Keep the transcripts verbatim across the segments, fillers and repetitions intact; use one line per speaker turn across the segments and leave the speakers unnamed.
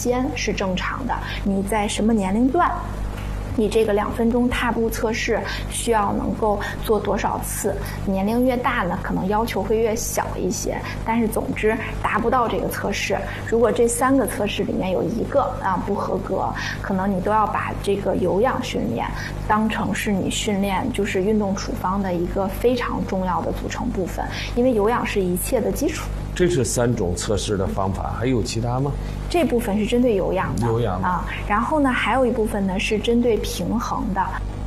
间是正常的，你在什么年龄段，你这个两分钟踏步测试需要能够做多少次？年龄越大呢，可能要求会越小一些。但是总之达不到这个测试，如果这三个测试里面有一个啊不合格，可能你都要把这个有氧训练当成是你训练就是运动处方的一个非常重要的组成部分，因为有氧是一切的基础。
这是三种测试的方法，还有其他吗？
这部分是针对有氧的，
有氧
啊，然后呢，还有一部分呢是针对平衡的。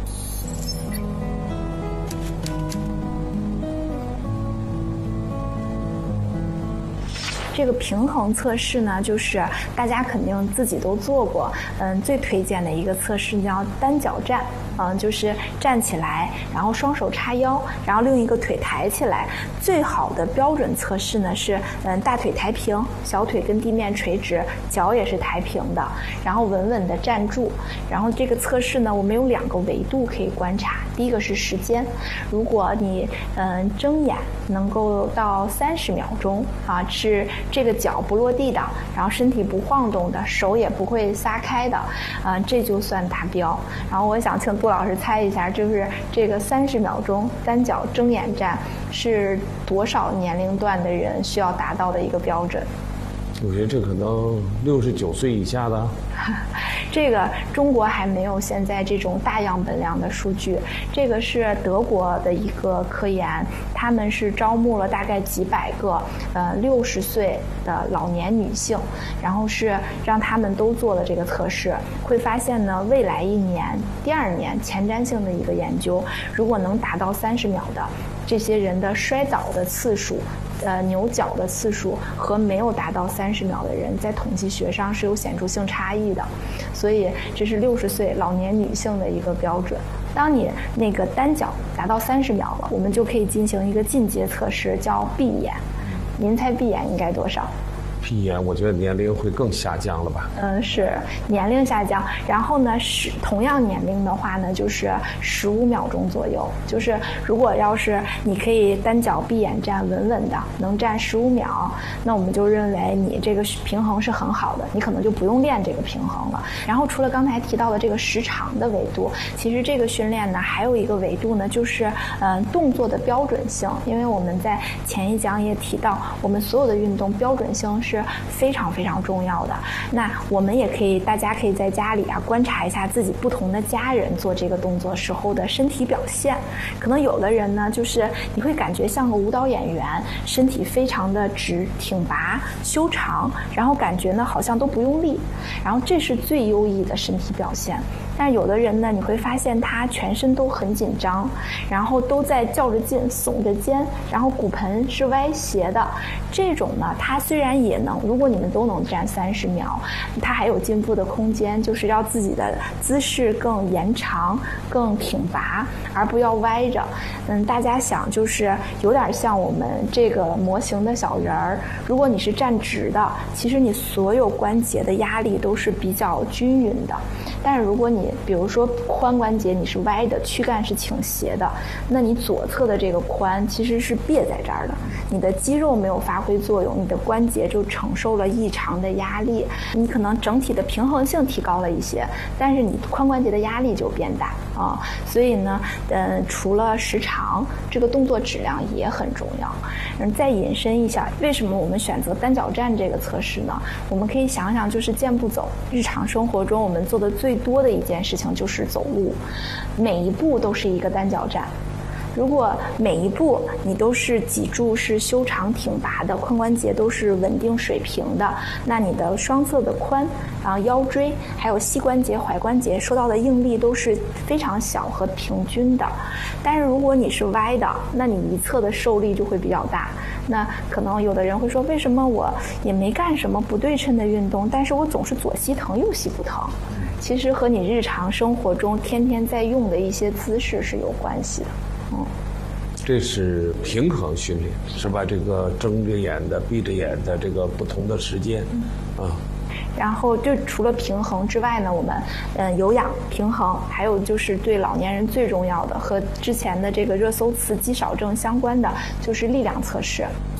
这个平衡测试呢，就是大家肯定自己都做过，嗯，最推荐的一个测试叫单脚站，嗯，就是站起来，然后双手叉腰，然后另一个腿抬起来。最好的标准测试呢是，嗯，大腿抬平，小腿跟地面垂直，脚也是抬平的，然后稳稳的站住。然后这个测试呢，我们有两个维度可以观察，第一个是时间，如果你嗯睁眼能够到三十秒钟啊，是这个脚不落地的，然后身体不晃动的，手也不会撒开的，啊，这就算达标。然后我想请杜老师猜一下，就是这个三十秒钟单脚睁眼站是多少年龄段的人需要达到的一个标准？
我觉得这可能六十九岁以下的。
这个中国还没有现在这种大样本量的数据，这个是德国的一个科研，他们是招募了大概几百个呃六十岁的老年女性，然后是让他们都做了这个测试，会发现呢，未来一年、第二年前瞻性的一个研究，如果能达到三十秒的，这些人的摔倒的次数。呃，扭脚的次数和没有达到三十秒的人，在统计学上是有显著性差异的，所以这是六十岁老年女性的一个标准。当你那个单脚达到三十秒了，我们就可以进行一个进阶测试，叫闭眼。您猜闭眼应该多少？
闭眼，我觉得年龄会更下降了吧？
嗯，是年龄下降。然后呢，是同样年龄的话呢，就是十五秒钟左右。就是如果要是你可以单脚闭眼站，稳稳的能站十五秒，那我们就认为你这个平衡是很好的，你可能就不用练这个平衡了。然后除了刚才提到的这个时长的维度，其实这个训练呢还有一个维度呢，就是嗯、呃、动作的标准性。因为我们在前一讲也提到，我们所有的运动标准性是非常非常重要的。那我们也可以，大家可以在家里啊观察一下自己不同的家人做这个动作时候的身体表现。可能有的人呢，就是你会感觉像个舞蹈演员，身体非常的直挺拔修长，然后感觉呢好像都不用力，然后这是最优异的身体表现。但有的人呢，你会发现他全身都很紧张，然后都在较着劲耸着肩，然后骨盆是歪斜的。这种呢，他虽然也能，如果你们都能站三十秒，他还有进步的空间，就是要自己的姿势更延长、更挺拔，而不要歪着。嗯，大家想，就是有点像我们这个模型的小人儿。如果你是站直的，其实你所有关节的压力都是比较均匀的。但是如果你比如说髋关节你是歪的，躯干是倾斜的，那你左侧的这个髋其实是别在这儿的，你的肌肉没有发挥作用，你的关节就承受了异常的压力，你可能整体的平衡性提高了一些，但是你髋关节的压力就变大啊。所以呢，嗯，除了时长，这个动作质量也很重要。嗯，再引申一下，为什么我们选择单脚站这个测试呢？我们可以想想，就是健步走，日常生活中我们做的最多的一件事情就是走路，每一步都是一个单脚站。如果每一步你都是脊柱是修长挺拔的，髋关节都是稳定水平的，那你的双侧的髋，然后腰椎还有膝关节、踝关节受到的应力都是非常小和平均的。但是如果你是歪的，那你一侧的受力就会比较大。那可能有的人会说，为什么我也没干什么不对称的运动，但是我总是左膝疼右膝不疼？其实和你日常生活中天天在用的一些姿势是有关系的。嗯，
这是平衡训练是吧？这个睁着眼的、闭着眼的，这个不同的时间，嗯、啊。
然后就除了平衡之外呢，我们嗯有氧平衡，还有就是对老年人最重要的和之前的这个热搜词肌少症相关的，就是力量测试。